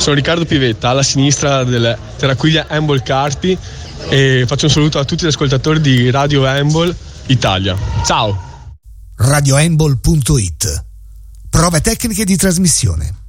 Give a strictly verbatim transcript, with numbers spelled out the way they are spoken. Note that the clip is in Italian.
sono Riccardo Pivetta, alla sinistra del Terraquiglia Handball Carpi, e faccio un saluto a tutti gli ascoltatori di Radio Handball Italia. Ciao! radio handball punto it. Prove tecniche di trasmissione.